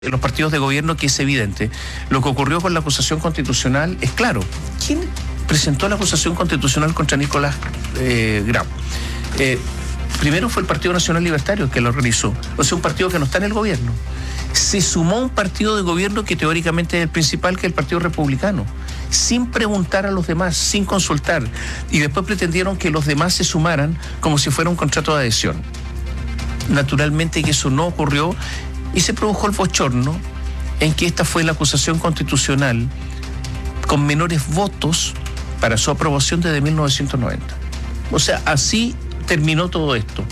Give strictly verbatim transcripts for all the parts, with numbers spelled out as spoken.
los partidos de gobierno que es evidente. Lo que ocurrió con la acusación constitucional es claro. ¿Quién presentó la acusación constitucional contra Nicolás eh, Grau? Eh, primero fue el Partido Nacional Libertario que lo organizó, o sea, un partido que no está en el gobierno. Se sumó un partido de gobierno que teóricamente es el principal, que es el Partido Republicano, sin preguntar a los demás, sin consultar, y después pretendieron que los demás se sumaran como si fuera un contrato de adhesión. Naturalmente que eso no ocurrió y se produjo el bochorno en que esta fue la acusación constitucional con menores votos para su aprobación desde mil novecientos noventa. O sea, así terminó todo esto.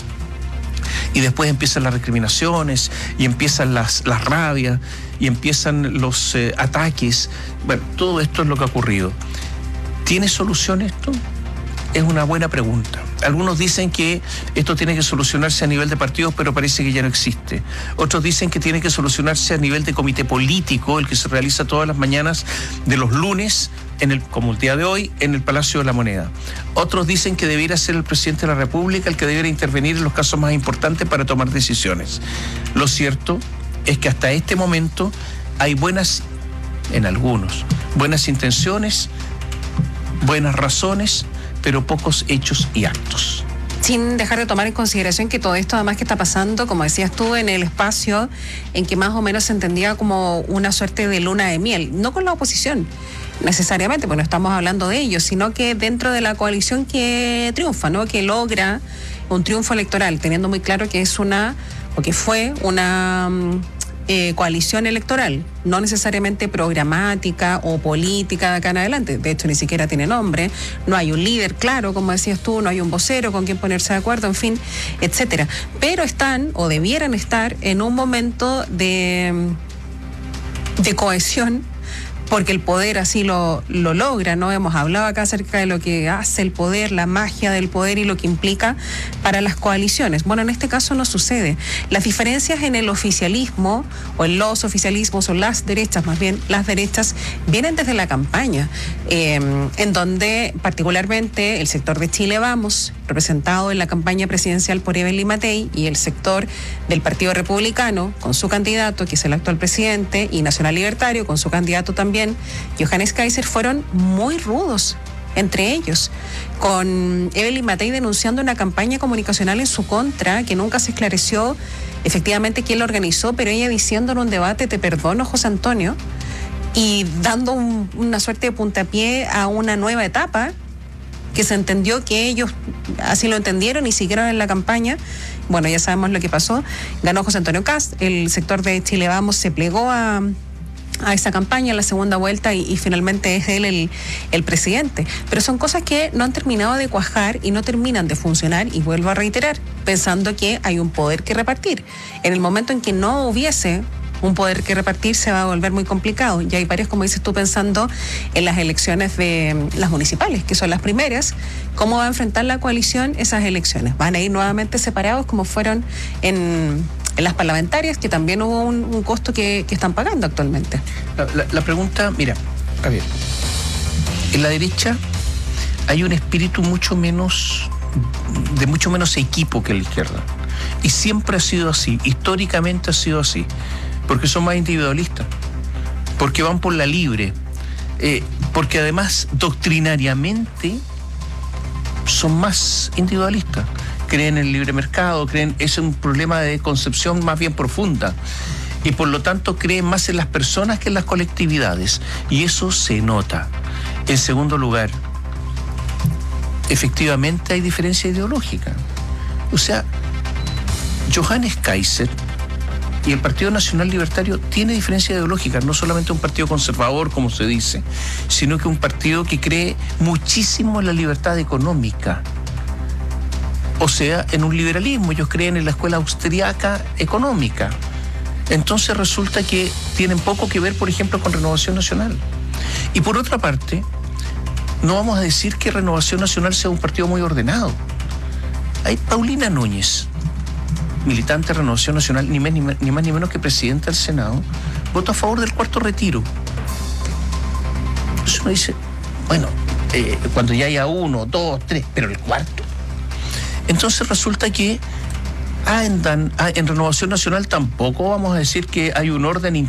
Y después empiezan las recriminaciones, y empiezan las, las rabias, y empiezan los eh, ataques. Bueno, todo esto es lo que ha ocurrido. ¿Tiene solución esto? Es una buena pregunta. Algunos dicen que esto tiene que solucionarse a nivel de partidos, pero parece que ya no existe. Otros dicen que tiene que solucionarse a nivel de comité político, el que se realiza todas las mañanas de los lunes, en el, como el día de hoy, en el Palacio de la Moneda. Otros dicen que debiera ser el presidente de la República el que debiera intervenir en los casos más importantes para tomar decisiones. Lo cierto es que hasta este momento hay buenas, en algunos, buenas intenciones, buenas razones, pero pocos hechos y actos. Sin dejar de tomar en consideración que todo esto además que está pasando, como decías tú, en el espacio en que más o menos se entendía como una suerte de luna de miel, no con la oposición necesariamente, pues no estamos hablando de ellos, sino que dentro de la coalición que triunfa, ¿no? Que logra un triunfo electoral, teniendo muy claro que es una, o que fue una eh, coalición electoral, no necesariamente programática o política de acá en adelante. De hecho, ni siquiera tiene nombre, no hay un líder claro, como decías tú, no hay un vocero con quien ponerse de acuerdo, en fin, etcétera. Pero están, o debieran estar, en un momento de, de cohesión, porque el poder así lo, lo logra, ¿no? Hemos hablado acá acerca de lo que hace el poder, la magia del poder y lo que implica para las coaliciones. Bueno, en este caso no sucede. Las diferencias en el oficialismo, o en los oficialismos, o las derechas, más bien, las derechas, vienen desde la campaña, eh, en donde particularmente el sector de Chile Vamos, representado en la campaña presidencial por Evelyn Matei, y el sector del Partido Republicano, con su candidato, que es el actual presidente, y Nacional Libertario, con su candidato también, Johannes Kaiser, fueron muy rudos entre ellos, con Evelyn Matei denunciando una campaña comunicacional en su contra que nunca se esclareció efectivamente quién lo organizó, pero ella diciendo en un debate: te perdono, José Antonio, y dando un, una suerte de puntapié a una nueva etapa que se entendió que ellos así lo entendieron y siguieron en la campaña. Bueno, ya sabemos lo que pasó. Ganó José Antonio Kast, el sector de Chile Vamos se plegó a a esa campaña en la segunda vuelta y, y finalmente es él el, el presidente. Pero son cosas que no han terminado de cuajar y no terminan de funcionar, y vuelvo a reiterar, pensando que hay un poder que repartir. En el momento en que no hubiese un poder que repartir, se va a volver muy complicado. Ya hay varios, como dices tú, pensando en las elecciones de las municipales, que son las primeras. ¿Cómo va a enfrentar la coalición esas elecciones? ¿Van a ir nuevamente separados como fueron en... en las parlamentarias, que también hubo un, un costo que, que están pagando actualmente? La, la, la pregunta, mira, a ver, en la derecha hay un espíritu mucho menos, de mucho menos equipo que en la izquierda. Y siempre ha sido así, históricamente ha sido así, porque son más individualistas, porque van por la libre, eh, porque además doctrinariamente son más individualistas. Creen en el libre mercado, creen, es un problema de concepción más bien profunda, y por lo tanto creen más en las personas que en las colectividades, y eso se nota. En segundo lugar, efectivamente hay diferencia ideológica. O sea, Johannes Kaiser y el Partido Nacional Libertario tiene diferencia ideológica, no solamente un partido conservador, como se dice, sino que un partido que cree muchísimo en la libertad económica. O sea, en un liberalismo. Ellos creen en la escuela austriaca económica. Entonces resulta que tienen poco que ver, por ejemplo, con Renovación Nacional. Y por otra parte, no vamos a decir que Renovación Nacional sea un partido muy ordenado. Hay Paulina Núñez, militante de Renovación Nacional, ni más ni, ni, más, ni menos que presidenta del Senado, votó a favor del cuarto retiro. Entonces uno dice, bueno, eh, cuando ya haya uno, dos, tres, pero el cuarto. Entonces resulta que Ah, en, Dan, ah, en Renovación Nacional tampoco vamos a decir que hay un orden